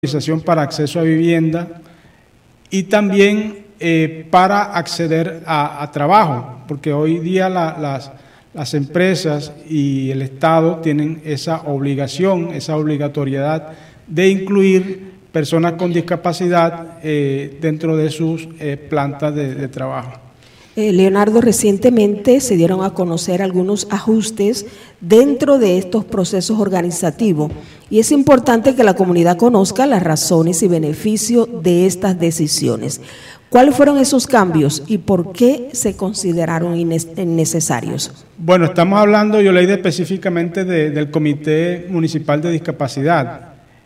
autorización para acceso a vivienda y también para acceder a trabajo, porque hoy día las empresas y el Estado tienen esa obligación, esa obligatoriedad de incluir personas con discapacidad dentro de sus plantas de trabajo. Leonardo, recientemente se dieron a conocer algunos ajustes dentro de estos procesos organizativos y es importante que la comunidad conozca las razones y beneficios de estas decisiones. ¿Cuáles fueron esos cambios y por qué se consideraron innecesarios? Bueno, estamos hablando, Yoleida, específicamente del Comité Municipal de Discapacidad.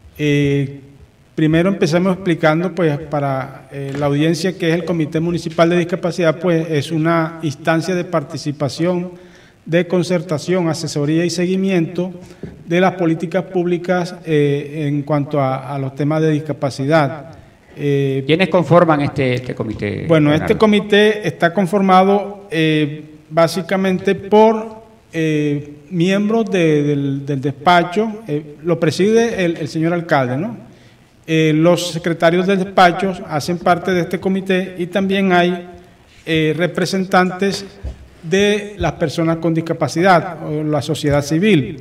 Primero empezamos explicando, pues, para la audiencia que es el Comité Municipal de Discapacidad, pues es una instancia de participación, de concertación, asesoría y seguimiento de las políticas públicas en cuanto a los temas de discapacidad. ¿Quiénes conforman este comité? Bueno, Leonardo? Este comité está conformado básicamente por miembros del despacho, lo preside el señor alcalde, ¿no? Los secretarios del despacho hacen parte de este comité y también hay representantes de las personas con discapacidad, o la sociedad civil.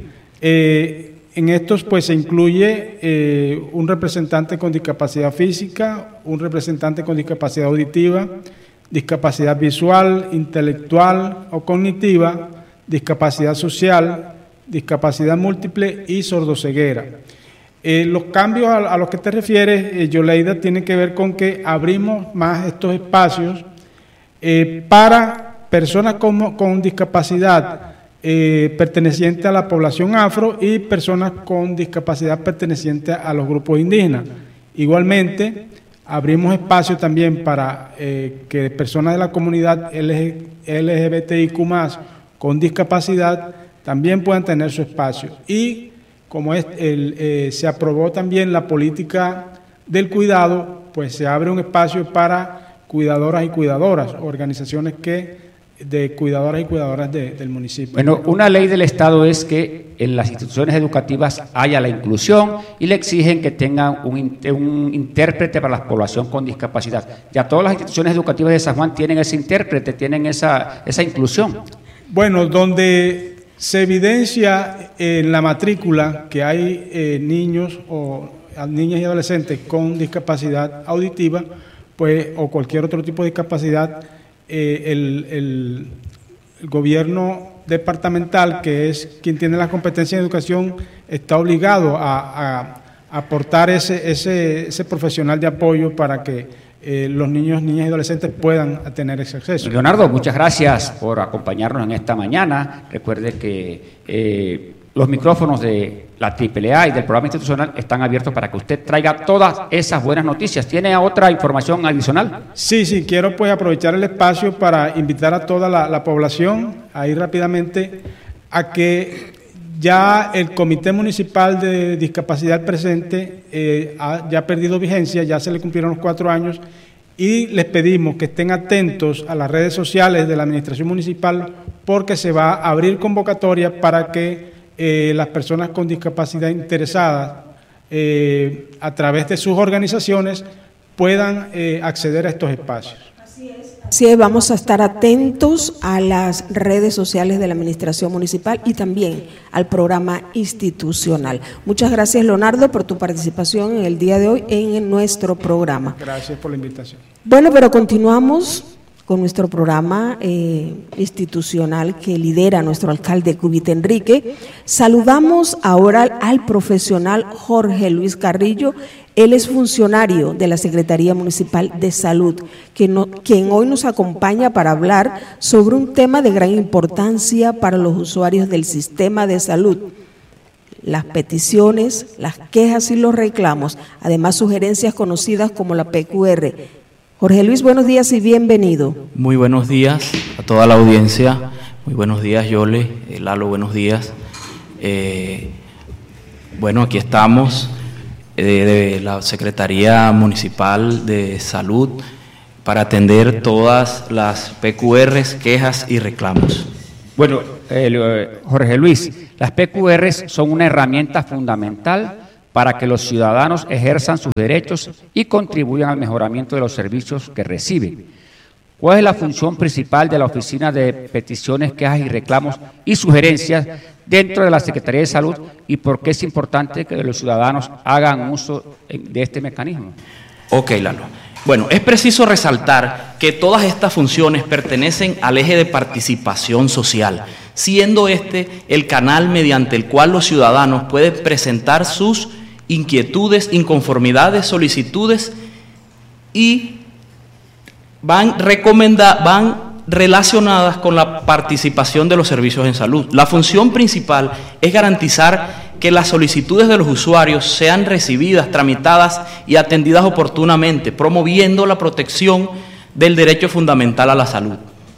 En estos pues se incluye un representante con discapacidad física, un representante con discapacidad auditiva, discapacidad visual, intelectual o cognitiva, discapacidad social, discapacidad múltiple y sordoceguera. Los cambios a los que te refieres, Yoleida, tienen que ver con que abrimos más estos espacios para personas con discapacidad perteneciente a la población afro y personas con discapacidad perteneciente a los grupos indígenas. Igualmente, abrimos espacio también para que personas de la comunidad LGBTIQ+, con discapacidad, también puedan tener su espacio. Y como se aprobó también la política del cuidado, pues se abre un espacio para cuidadoras y cuidadoras, organizaciones de cuidadoras y cuidadoras del municipio. Bueno, una ley del Estado es que en las instituciones educativas haya la inclusión y le exigen que tengan un intérprete para la población con discapacidad. Ya todas las instituciones educativas de San Juan tienen ese intérprete, tienen esa inclusión. Bueno, donde se evidencia en la matrícula que hay niños o niñas y adolescentes con discapacidad auditiva, pues, o cualquier otro tipo de discapacidad, el gobierno departamental, que es quien tiene la competencia en educación, está obligado a aportar ese profesional de apoyo para que los niños, niñas y adolescentes puedan tener ese acceso. Leonardo, muchas gracias por acompañarnos en esta mañana. Recuerde que los micrófonos de la AAA y del programa institucional están abiertos para que usted traiga todas esas buenas noticias. ¿Tiene otra información adicional? Sí, quiero pues aprovechar el espacio para invitar a toda la población, ahí rápidamente, a que ya el Comité Municipal de Discapacidad presente ya ha perdido vigencia, ya se le cumplieron los 4 años y les pedimos que estén atentos a las redes sociales de la Administración Municipal porque se va a abrir convocatoria para que las personas con discapacidad interesadas a través de sus organizaciones puedan acceder a estos espacios. Sí, vamos a estar atentos a las redes sociales de la Administración Municipal y también al programa institucional. Muchas gracias, Leonardo, por tu participación en el día de hoy en nuestro programa. Gracias por la invitación. Bueno, pero continuamos con nuestro programa institucional que lidera nuestro alcalde Cubita Enrique. Saludamos ahora al profesional Jorge Luis Carrillo. Él es funcionario de la Secretaría Municipal de Salud, quien hoy nos acompaña para hablar sobre un tema de gran importancia para los usuarios del sistema de salud: las peticiones, las quejas y los reclamos, además sugerencias conocidas como la PQR. Jorge Luis, buenos días y bienvenido. Muy buenos días a toda la audiencia. Muy buenos días, Yole, Lalo, buenos días. Bueno, aquí estamos de la Secretaría Municipal de Salud para atender todas las PQRs, quejas y reclamos. Bueno, Jorge Luis, las PQRs son una herramienta fundamental para que los ciudadanos ejerzan sus derechos y contribuyan al mejoramiento de los servicios que reciben. ¿Cuál es la función principal de la Oficina de Peticiones, Quejas y Reclamos y Sugerencias dentro de la Secretaría de Salud y por qué es importante que los ciudadanos hagan uso de este mecanismo? Ok, Lalo. Bueno, es preciso resaltar que todas estas funciones pertenecen al eje de participación social, siendo este el canal mediante el cual los ciudadanos pueden presentar sus inquietudes, inconformidades, solicitudes y van relacionadas con la participación de los servicios en salud. La función principal es garantizar que las solicitudes de los usuarios sean recibidas, tramitadas y atendidas oportunamente, promoviendo la protección del derecho fundamental a la salud.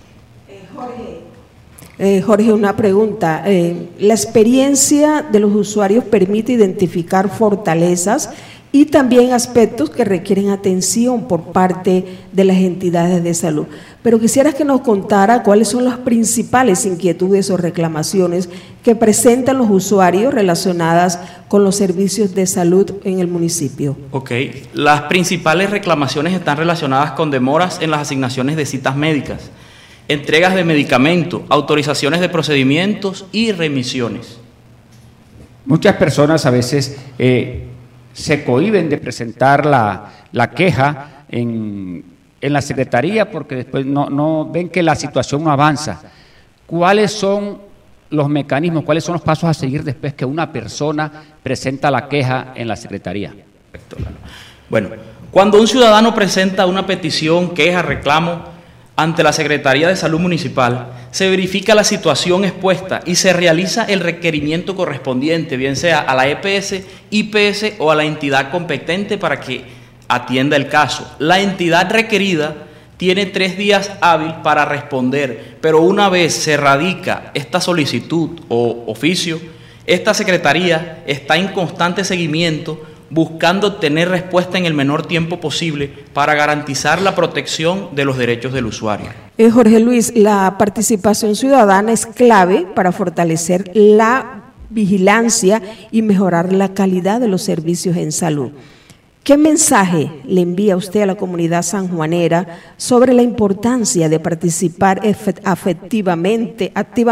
Jorge, una pregunta. La experiencia de los usuarios permite identificar fortalezas y también aspectos que requieren atención por parte de las entidades de salud. Pero quisiera que nos contara cuáles son las principales inquietudes o reclamaciones que presentan los usuarios relacionadas con los servicios de salud en el municipio. Ok, las principales reclamaciones están relacionadas con demoras en las asignaciones de citas médicas, entregas de medicamentos, autorizaciones de procedimientos y remisiones. Muchas personas a veces se cohíben de presentar la queja en la Secretaría porque después no ven que la situación no avanza. ¿Cuáles son los mecanismos, cuáles son los pasos a seguir después que una persona presenta la queja en la Secretaría? Bueno, cuando un ciudadano presenta una petición, queja, reclamo ante la Secretaría de Salud Municipal, se verifica la situación expuesta y se realiza el requerimiento correspondiente, bien sea a la EPS, IPS o a la entidad competente para que atienda el caso. La entidad requerida tiene 3 días hábiles para responder, pero una vez se radica esta solicitud o oficio, esta Secretaría está en constante seguimiento buscando obtener respuesta en el menor tiempo posible para garantizar la protección de los derechos del usuario. Jorge Luis, la participación ciudadana es clave para fortalecer la vigilancia y mejorar la calidad de los servicios en salud. ¿Qué mensaje le envía usted a la comunidad sanjuanera sobre la importancia de participar activamente,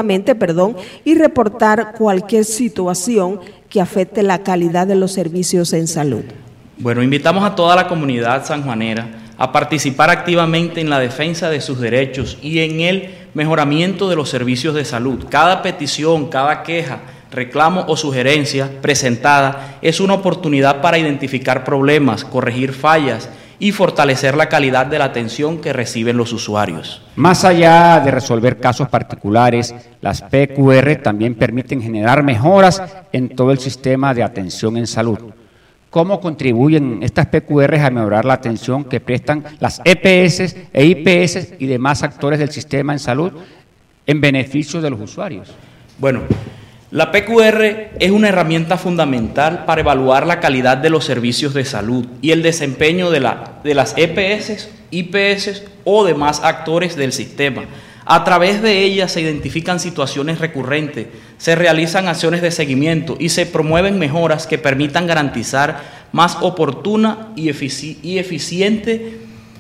y reportar cualquier situación que afecte la calidad de los servicios en salud? Bueno, invitamos a toda la comunidad sanjuanera a participar activamente en la defensa de sus derechos y en el mejoramiento de los servicios de salud. Cada petición, cada queja, reclamo o sugerencia presentada es una oportunidad para identificar problemas, corregir fallas y fortalecer la calidad de la atención que reciben los usuarios. Más allá de resolver casos particulares, las PQR también permiten generar mejoras en todo el sistema de atención en salud. ¿Cómo contribuyen estas PQR a mejorar la atención que prestan las EPS e IPS y demás actores del sistema en salud en beneficio de los usuarios? Bueno, la PQR es una herramienta fundamental para evaluar la calidad de los servicios de salud y el desempeño de las EPS, IPS o demás actores del sistema. A través de ellas se identifican situaciones recurrentes, se realizan acciones de seguimiento y se promueven mejoras que permitan garantizar más oportuna y eficiente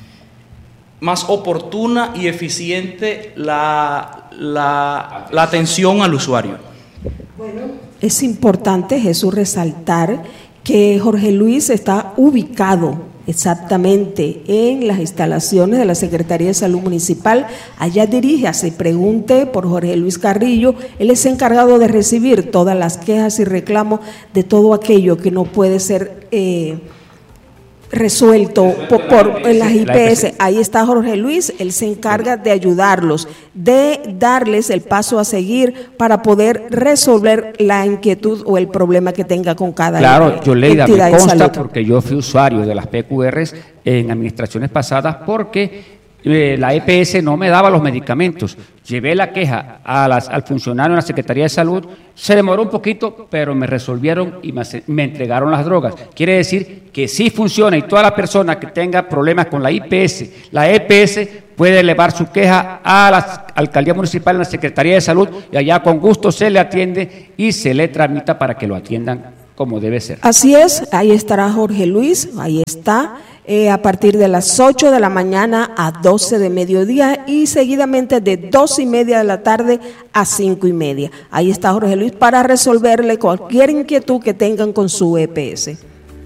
la atención al usuario. Bueno, es importante, Jesús, resaltar que Jorge Luis está ubicado exactamente en las instalaciones de la Secretaría de Salud Municipal. Allá diríjase, pregunte por Jorge Luis Carrillo. Él es encargado de recibir todas las quejas y reclamos de todo aquello que no puede ser resuelto en las IPS. Ahí está Jorge Luis, él se encarga de ayudarlos, de darles el paso a seguir para poder resolver la inquietud o el problema que tenga con cada entidad. Claro, Yoleida, me consta porque yo fui usuario de las PQRs en administraciones pasadas porque la EPS no me daba los medicamentos. Llevé la queja al funcionario en la Secretaría de Salud, se demoró un poquito, pero me resolvieron y me entregaron las drogas. Quiere decir que sí funciona y toda la persona que tenga problemas con la IPS, la EPS, puede elevar su queja a la Alcaldía Municipal en la Secretaría de Salud y allá con gusto se le atiende y se le tramita para que lo atiendan como debe ser. Así es, ahí estará Jorge Luis, ahí está, a partir de las 8 de la mañana a 12 de mediodía y seguidamente de 2:30 de la tarde a 5:30. Ahí está Jorge Luis para resolverle cualquier inquietud que tengan con su EPS.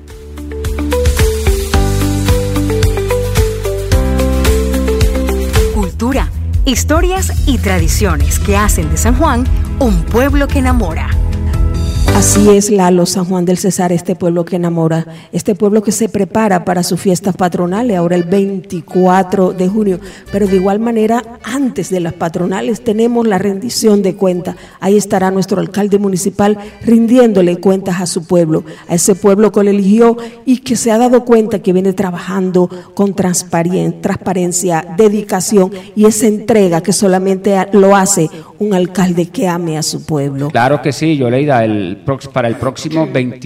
Cultura, historias y tradiciones que hacen de San Juan un pueblo que enamora. Así es, Lalo, San Juan del Cesar, este pueblo que enamora, este pueblo que se prepara para sus fiestas patronales, ahora el 24 de junio, pero de igual manera, antes de las patronales tenemos la rendición de cuentas. Ahí estará nuestro alcalde municipal rindiéndole cuentas a su pueblo, a ese pueblo que lo eligió y que se ha dado cuenta que viene trabajando con transparencia, dedicación y esa entrega que solamente lo hace un alcalde que ame a su pueblo. Claro que sí, Yoleida, para el próximo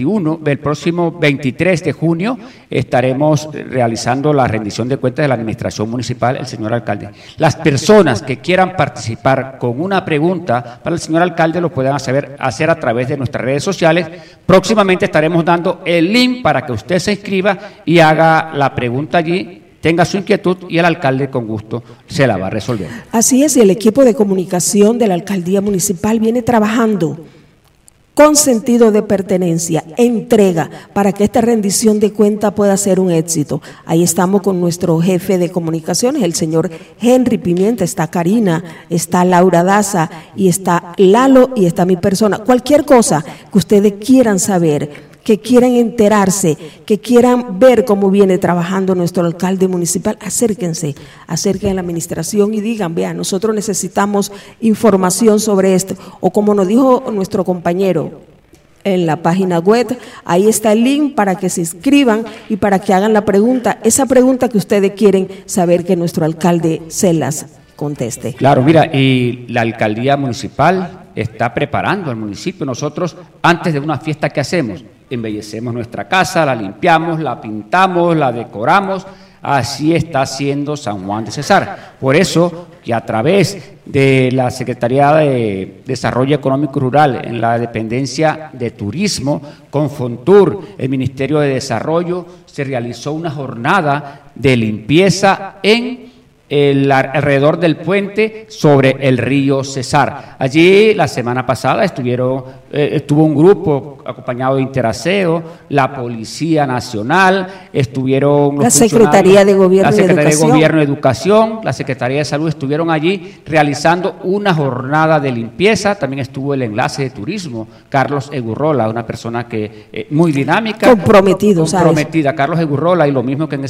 23 de junio estaremos realizando la rendición de cuentas de la administración municipal, el señor alcalde. Las personas que quieran participar con una pregunta para el señor alcalde lo puedan hacer a través de nuestras redes sociales. Próximamente estaremos dando el link para que usted se inscriba y haga la pregunta allí, tenga su inquietud y el alcalde con gusto se la va a resolver. Así es, y el equipo de comunicación de la alcaldía municipal viene trabajando con sentido de pertenencia, entrega, para que esta rendición de cuenta pueda ser un éxito. Ahí estamos con nuestro jefe de comunicaciones, el señor Henry Pimienta, está Karina, está Laura Daza, y está Lalo, y está mi persona. Cualquier cosa que ustedes quieran saber, que quieran enterarse, que quieran ver cómo viene trabajando nuestro alcalde municipal, acerquen a la administración y digan, vean, nosotros necesitamos información sobre esto, o como nos dijo nuestro compañero en la página web, ahí está el link para que se inscriban y para que hagan la pregunta, esa pregunta que ustedes quieren saber que nuestro alcalde se las conteste. Claro, mira, y la alcaldía municipal está preparando al municipio. Nosotros, antes de una fiesta, ¿qué hacemos? Embellecemos nuestra casa, la limpiamos, la pintamos, la decoramos. Así está haciendo San Juan de Cesar. Por eso que a través de la Secretaría de Desarrollo Económico y Rural, en la dependencia de Turismo, con Fontur, el Ministerio de Desarrollo, se realizó una jornada de limpieza alrededor del puente sobre el río Cesar. Allí la semana pasada estuvo un grupo acompañado de Interaseo, la Policía Nacional, estuvieron la Secretaría de Gobierno y Educación, la Secretaría de Salud, estuvieron allí realizando una jornada de limpieza. También estuvo el enlace de turismo, Carlos Egurrola, una persona que muy dinámica, comprometida, Carlos Egurrola, y lo mismo que en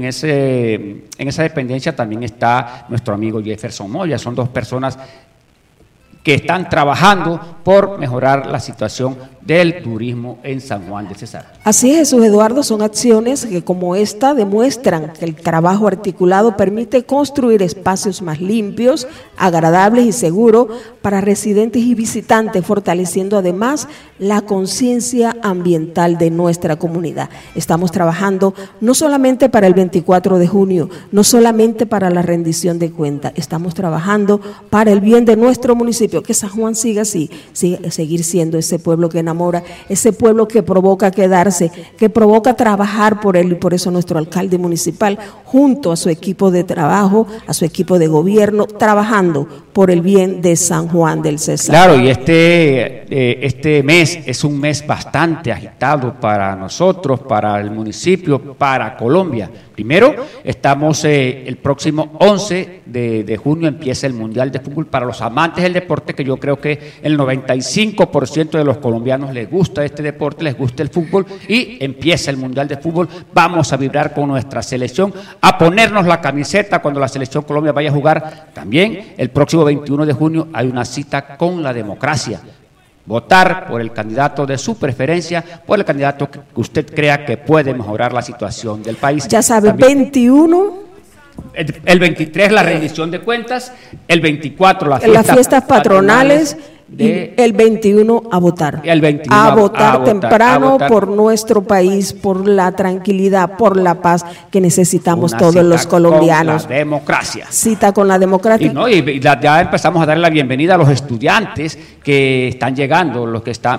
esa dependencia también está nuestro amigo Jefferson Moya. Son dos personas que están trabajando por mejorar la situación del turismo en San Juan de Cesar. Así es, Jesús Eduardo, son acciones que como esta demuestran que el trabajo articulado permite construir espacios más limpios, agradables y seguros para residentes y visitantes, fortaleciendo además la conciencia ambiental de nuestra comunidad. Estamos trabajando no solamente para el 24 de junio, no solamente para la rendición de cuentas, estamos trabajando para el bien de nuestro municipio, que San Juan siga así, seguir siendo ese pueblo que enamora, ese pueblo que provoca quedarse, que provoca trabajar por él, y por eso nuestro alcalde municipal, junto a su equipo de trabajo, a su equipo de gobierno, trabajando por el bien de San Juan del Cesar. Claro, y este mes es un mes bastante agitado para nosotros, para el municipio, para Colombia. Primero, estamos el próximo 11 de junio empieza el Mundial de Fútbol para los amantes del deporte, que yo creo que el 95% de los colombianos les gusta este deporte, les gusta el fútbol, y empieza el Mundial de Fútbol. Vamos a vibrar con nuestra selección, a ponernos la camiseta cuando la selección Colombia vaya a jugar. También el próximo 21 de junio hay una cita con la democracia. Votar por el candidato de su preferencia, por el candidato que usted crea que puede mejorar la situación del país. Ya sabe, también, 21... El 23 la rendición de cuentas, el 24 las fiestas patronales y el 21 a votar. El 21 a votar temprano por nuestro país, por la tranquilidad, por la paz que necesitamos todos los colombianos. Con la democracia. Cita con la democracia. Ya empezamos a darle la bienvenida a los estudiantes que están llegando, los que están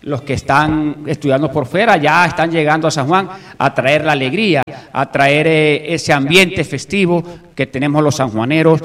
los que están estudiando por fuera ya están llegando a San Juan a traer la alegría, a traer ese ambiente festivo que tenemos los sanjuaneros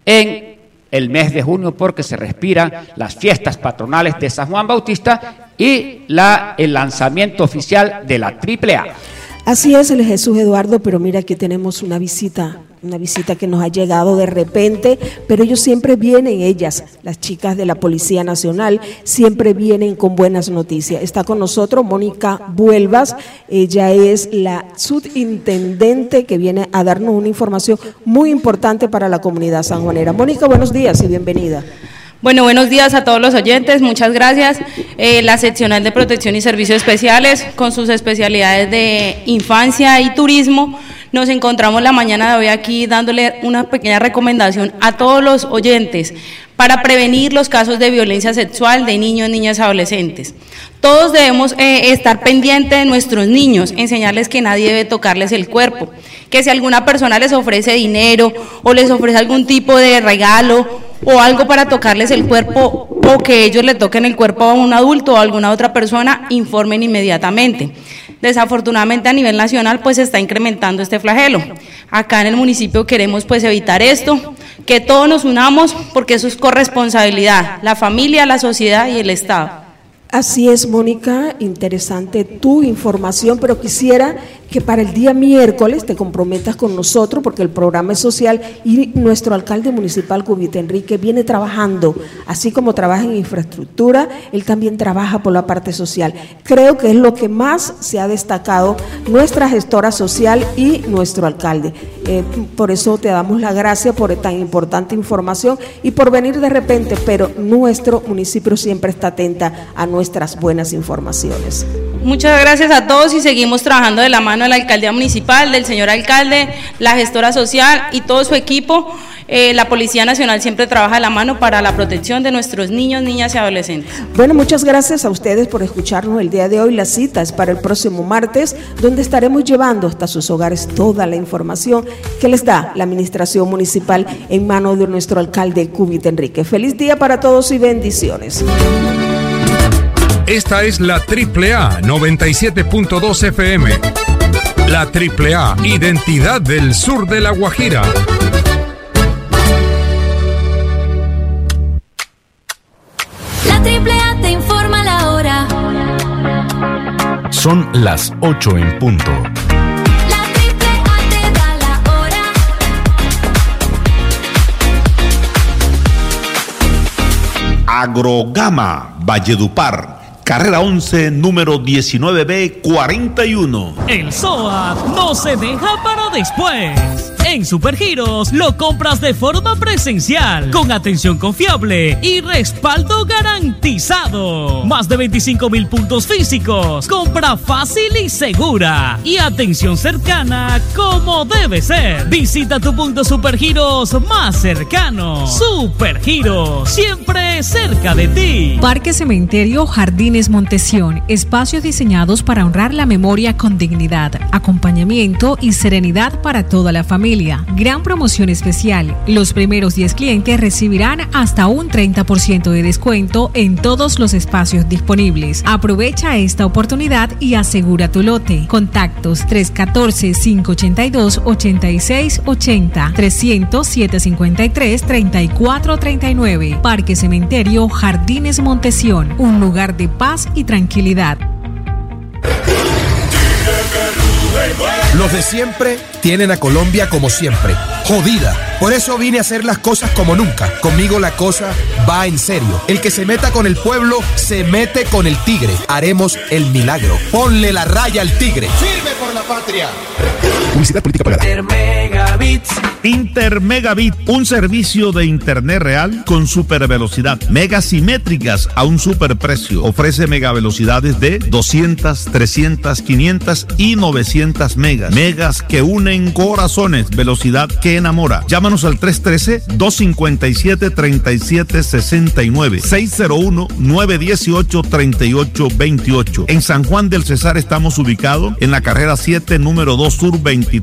en el mes de junio, porque se respiran las fiestas patronales de San Juan Bautista y el lanzamiento oficial de la AAA. Así es, el Jesús Eduardo, pero mira que tenemos una visita que nos ha llegado de repente, pero ellos siempre vienen, las chicas de la Policía Nacional, siempre vienen con buenas noticias. Está con nosotros Mónica Buelvas, ella es la subintendente que viene a darnos una información muy importante para la comunidad sanjuanera. Mónica, buenos días y bienvenida. Bueno, buenos días a todos los oyentes, muchas gracias. La Seccional de Protección y Servicios Especiales, con sus especialidades de infancia y turismo, nos encontramos la mañana de hoy aquí dándole una pequeña recomendación a todos los oyentes para prevenir los casos de violencia sexual de niños, niñas y adolescentes. Todos debemos estar pendientes de nuestros niños, enseñarles que nadie debe tocarles el cuerpo, que si alguna persona les ofrece dinero o les ofrece algún tipo de regalo o algo para tocarles el cuerpo o que ellos le toquen el cuerpo a un adulto o a alguna otra persona, informen inmediatamente. Desafortunadamente a nivel nacional pues se está incrementando este flagelo. Acá en el municipio queremos pues evitar esto, que todos nos unamos porque eso es corresponsabilidad, la familia, la sociedad y el Estado. Así es, Mónica, interesante tu información, pero quisiera que para el día miércoles te comprometas con nosotros porque el programa es social y nuestro alcalde municipal, Cubita Enrique, viene trabajando, así como trabaja en infraestructura, él también trabaja por la parte social. Creo que es lo que más se ha destacado nuestra gestora social y nuestro alcalde. Por eso te damos la gracia por tan importante información y por venir de repente, pero nuestro municipio siempre está atenta a nuestras buenas informaciones. Muchas gracias a todos y seguimos trabajando de la mano de la alcaldía municipal, del señor alcalde, la gestora social y todo su equipo. La Policía Nacional siempre trabaja de la mano para la protección de nuestros niños, niñas y adolescentes. Bueno, muchas gracias a ustedes por escucharnos el día de hoy. La cita es para el próximo martes, donde estaremos llevando hasta sus hogares toda la información que les da la administración municipal en manos de nuestro alcalde Cubita Enrique. Feliz día para todos y bendiciones. Esta es la AAA 97.2 FM. La AAA, identidad del sur de La Guajira. La AAA te informa la hora. Son las 8 en punto. La AAA te da la hora. Agrogama, Valledupar. Carrera 11, número 19B41. El SOAT no se deja para después. En Supergiros lo compras de forma presencial, con atención confiable y respaldo garantizado. Más de 25,000 puntos físicos, compra fácil y segura y atención cercana como debe ser. Visita tu punto Supergiros más cercano. Supergiros, siempre cerca de ti. Parque Cementerio Jardines Montesión, espacios diseñados para honrar la memoria con dignidad, acompañamiento y serenidad para toda la familia. Gran promoción especial. Los primeros 10 clientes recibirán hasta un 30% de descuento en todos los espacios disponibles. Aprovecha esta oportunidad y asegura tu lote. Contactos 314-582-8680, 300-753-3439. Parque Cementerio Jardines Montesión, un lugar de paz y tranquilidad. Los de siempre tienen a Colombia como siempre, jodida. Por eso vine a hacer las cosas como nunca. Conmigo la cosa va en serio. El que se meta con el pueblo, se mete con el tigre. Haremos el milagro. Ponle la raya al tigre. ¡Firme por la patria! Publicidad política pagada. Intermegabit, un servicio de internet real con supervelocidad, megas simétricas a un superprecio. Ofrece megavelocidades de 200, 300, 500 y 900 megas. Megas que unen corazones, velocidad que enamora. Llámanos al 313-257-3769, 601-918-3828. En San Juan del Cesar estamos ubicados en la carrera 7, número 2 Sur 23.